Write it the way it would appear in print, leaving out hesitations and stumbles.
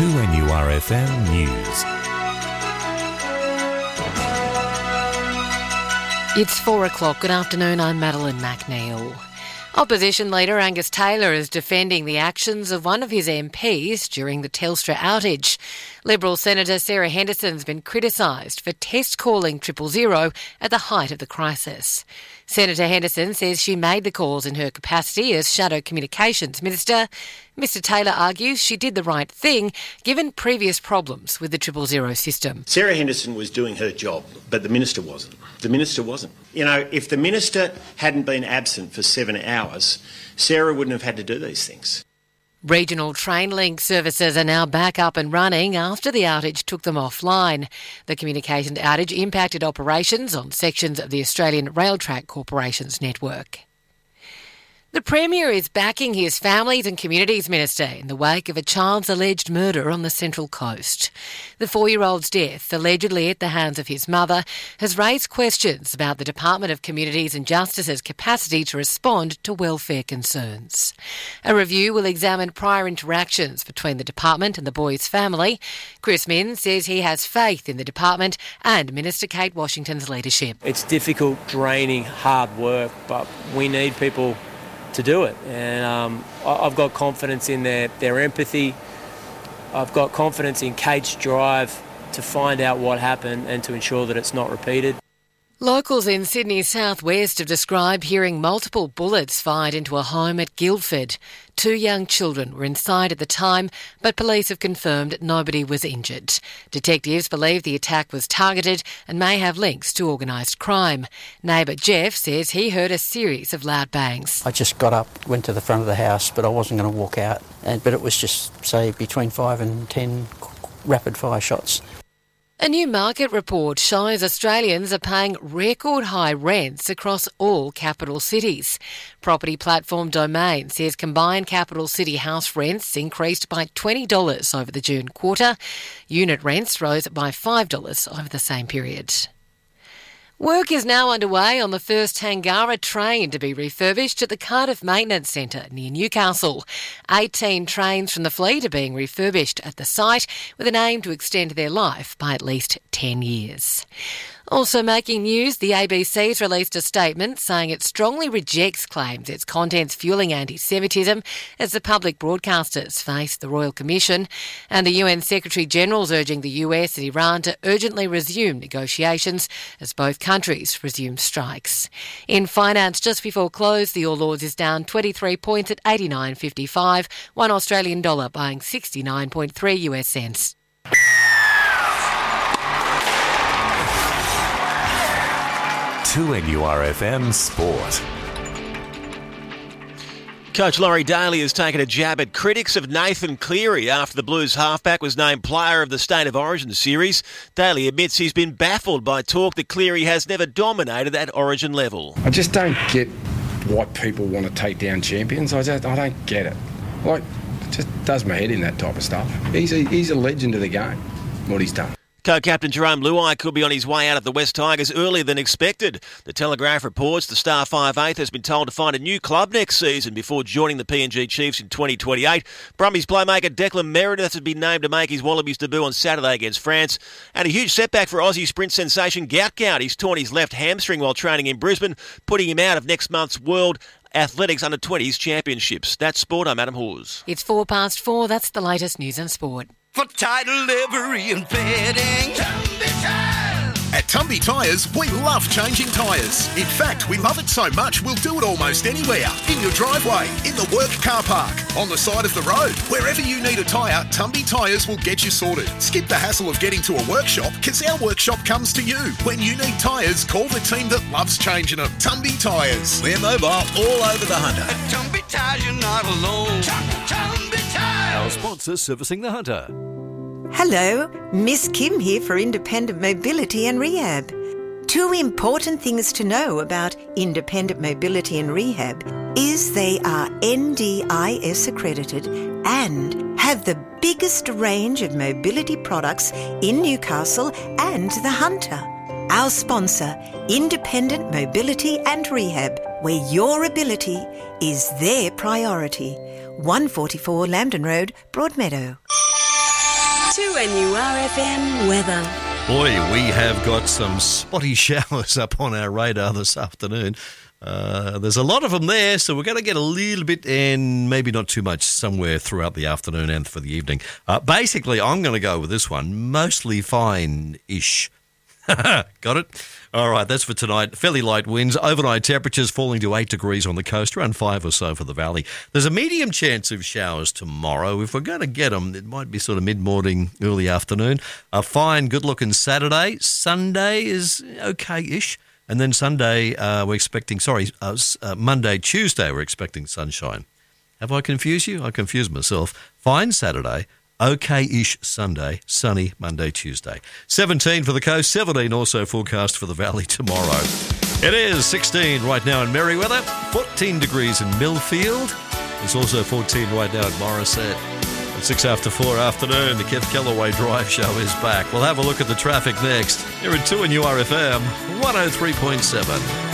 2NURFM News. It's 4 o'clock. Good afternoon, I'm Madeline McNeil. Opposition leader Angus Taylor is defending the actions of one of his MPs during the Telstra outage. Liberal Senator Sarah Henderson's been criticised for test calling 000 at the height of the crisis. Senator Henderson says she made the calls in her capacity as Shadow Communications Minister. Mr Taylor argues she did the right thing given previous problems with the 000 system. Sarah Henderson was doing her job, but the Minister wasn't. The Minister wasn't. You know, if the Minister hadn't been absent for 7 hours, Sarah wouldn't have had to do these things. Regional Trainlink services are now back up and running after the outage took them offline. The communications outage impacted operations on sections of the Australian Railtrack Corporation's network. The Premier is backing his Families and Communities Minister in the wake of a child's alleged murder on the Central Coast. The 4-year-old's death, allegedly at the hands of his mother, has raised questions about the Department of Communities and Justice's capacity to respond to welfare concerns. A review will examine prior interactions between the department and the boy's family. Chris Minns says he has faith in the department and Minister Kate Washington's leadership. It's difficult, draining, hard work, but we need people to do it, and I've got confidence in their empathy. I've got confidence in Kate's drive to find out what happened and to ensure that it's not repeated. Locals in Sydney's southwest have described hearing multiple bullets fired into a home at Guildford. 2 young children were inside at the time, but police have confirmed nobody was injured. Detectives believe the attack was targeted and may have links to organised crime. Neighbour Jeff says he heard a series of loud bangs. I just got up, went to the front of the house, but I wasn't going to walk out. But it was just, say, between 5 and 10 rapid-fire shots. A new market report shows Australians are paying record high rents across all capital cities. Property platform Domain says combined capital city house rents increased by $20 over the June quarter. Unit rents rose by $5 over the same period. Work is now underway on the first Tangara train to be refurbished at the Cardiff Maintenance Centre near Newcastle. 18 trains from the fleet are being refurbished at the site with an aim to extend their life by at least 10 years. Also making news, the ABC's released a statement saying it strongly rejects claims its content's fuelling anti-Semitism as the public broadcasters face the Royal Commission, and the UN Secretary-General's urging the US and Iran to urgently resume negotiations as both countries resume strikes. In finance, just before close, the All Ords is down 23 points at 89.55, one Australian dollar buying 69.3 US cents. To NURFM Sport. Coach Laurie Daly has taken a jab at critics of Nathan Cleary after the Blues halfback was named Player of the State of Origin series. Daly admits he's been baffled by talk that Cleary has never dominated at Origin level. I just don't get why people want to take down champions. I don't get it. Like, it just does my head in, that type of stuff. He's a legend of the game, what he's done. Co-captain Jerome Luai could be on his way out of the West Tigers earlier than expected. The Telegraph reports the star 5'8" has been told to find a new club next season before joining the PNG Chiefs in 2028. Brumbies playmaker Declan Meredith has been named to make his Wallabies debut on Saturday against France. And a huge setback for Aussie sprint sensation Gout Gout. He's torn his left hamstring while training in Brisbane, putting him out of next month's World Athletics Under-20s Championships. That's sport. I'm Adam Hawes. It's 4:04. That's the latest news and sport. For title, livery and bedding, Tumby Tyres. At Tumby Tyres, we love changing tyres. In fact, we love it so much, we'll do it almost anywhere. In your driveway, in the work car park, on the side of the road. Wherever you need a tyre, Tumby Tyres will get you sorted. Skip the hassle of getting to a workshop, because our workshop comes to you. When you need tyres, call the team that loves changing them. Tumby Tyres. We're mobile all over the Hunter. At Tumby Tyres, you're not alone. Tumby Tyres. Our sponsor servicing the Hunter. Hello, Miss Kim here for Independent Mobility and Rehab. 2 important things to know about Independent Mobility and Rehab is they are NDIS accredited and have the biggest range of mobility products in Newcastle and the Hunter. Our sponsor, Independent Mobility and Rehab, where your ability is their priority. 144 Lambton Road, Broadmeadow. 2NURFM weather. Boy, we have got some spotty showers up on our radar this afternoon. There's a lot of them there, so we're going to get a little bit and maybe not too much somewhere throughout the afternoon and for the evening. Basically, I'm going to go with this one, mostly fine-ish. Got it? All right, that's for tonight. Fairly light winds. Overnight temperatures falling to 8 degrees on the coast, around 5 or so for the valley. There's a medium chance of showers tomorrow. If we're going to get them, it might be sort of mid-morning, early afternoon. A fine, good-looking Saturday. Sunday is okay-ish. And then Sunday, Monday, Tuesday, we're expecting sunshine. Have I confused you? I confused myself. Fine Saturday. Okay-ish Sunday, sunny Monday, Tuesday. 17 for the coast, 17 also forecast for the valley tomorrow. It is 16 right now in Merriweather, 14 degrees in Millfield. It's also 14 right now at Morisset. At 6 after 4 afternoon, the Kev Kellaway Drive Show is back. We'll have a look at the traffic next. Here at 2NURFM 103.7.